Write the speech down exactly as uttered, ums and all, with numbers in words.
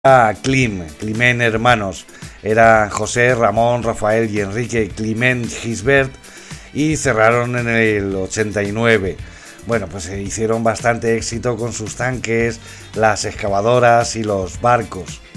a Klim, Climent Hermanos. Eran José, Ramón, Rafael y Enrique Climent Gisbert y cerraron en el ochenta y nueve. Bueno, pues se hicieron bastante éxito con sus tanques, las excavadoras y los barcos.